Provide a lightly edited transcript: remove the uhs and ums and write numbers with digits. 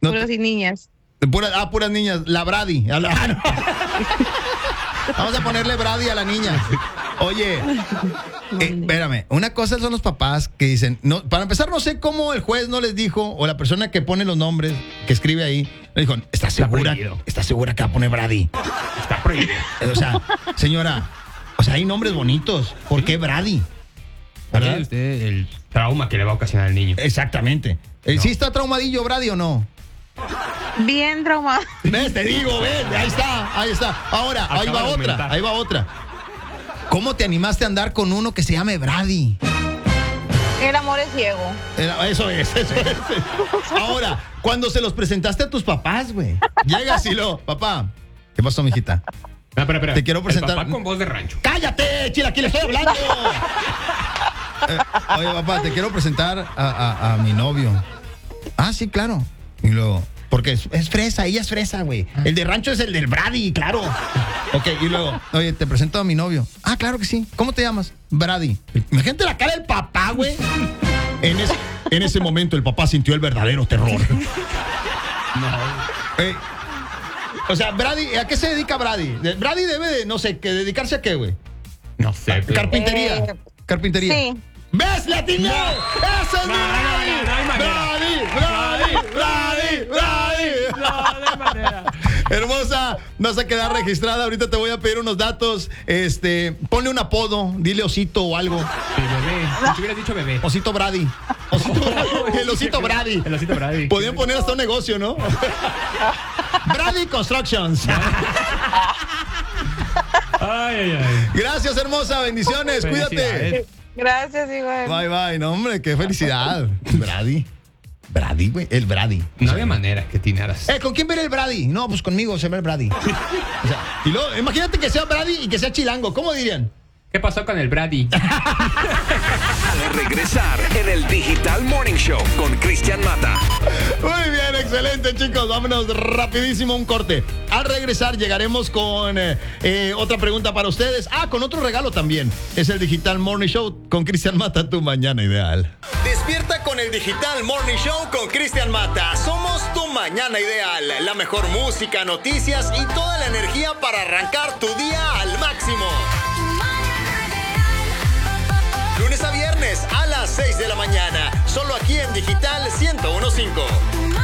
No Puras y niñas. puras niñas. La Brady. No. Vamos a ponerle Brady a la niña. Oye, espérame. Una cosa son los papás que dicen, no, para empezar, no sé cómo el juez no les dijo, o la persona que pone los nombres, que escribe ahí, le dijo, ¿Estás segura que va a poner Brady? Está prohibido. O sea, señora, hay nombres bonitos. ¿Por qué Brady? ¿Sabe ¿Verdad? usted el trauma que le va a ocasionar al niño? Exactamente. No. ¿Sí está traumadillo Brady o no? Bien traumado. ¿Ves? Te digo, ves, ahí está. Ahora, ahí Acaba va de aumentar. ahí va otra. ¿Cómo te animaste a andar con uno que se llame Brady? El amor es ciego. Eso es. Ahora, cuando se los presentaste a tus papás, güey, llegas y papá, ¿qué pasó, mijita? No, espera. Te quiero presentar- El papá con voz de rancho. ¡Cállate, chilaquil, estoy hablando! Oye, papá, te quiero presentar a mi novio. Ah, sí, claro. Y luego, porque es fresa, ella es fresa, güey. El de rancho es el del Brady, claro. Ok, y luego, oye, te presento a mi novio. Ah, claro que sí. ¿Cómo te llamas? Brady. Imagínate la cara del papá, güey. En ese momento el papá sintió el verdadero terror. O sea, Brady, ¿a qué se dedica Brady? Brady debe de, no sé, dedicarse a qué, güey. No sé. pero- Carpintería. Carpintería. Sí. ¿Ves, latino? ¡Eso es No, Brady! no hay manera. No, de manera. Hermosa, vas a quedar registrada. Ahorita te voy a pedir unos datos. Ponle un apodo, dile osito o algo. Sí, bebé. Si te hubieras dicho bebé. Osito Brady. El osito Brady. El osito Brady. Podían poner hasta un negocio, ¿no? Brady Constructions. Ay. Gracias, hermosa. Bendiciones. Cuídate. Felicidades. Gracias, igual. Bye. No, hombre, qué felicidad. Brady, güey. El Brady. No había manera que atinaras. ¿Con quién ver el Brady? No, pues conmigo se ve el Brady. O sea, y luego, imagínate que sea Brady y que sea chilango. ¿Cómo dirían? ¿Qué pasó con el Brady? Al regresar en el Digital Morning Show con Cristian Mata. Muy bien, excelente, chicos. Vámonos rapidísimo a un corte. Al regresar llegaremos con otra pregunta para ustedes. Con otro regalo también. Es el Digital Morning Show con Cristian Mata, tu mañana ideal. Despierta con el Digital Morning Show con Cristian Mata. Somos tu mañana ideal. La mejor música, noticias y toda la energía para arrancar tu día al máximo. Lunes a viernes a las 6 de la mañana. Solo aquí en Digital 101.5.